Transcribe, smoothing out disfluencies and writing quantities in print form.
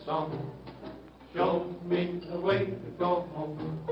song. Show me the way to go home.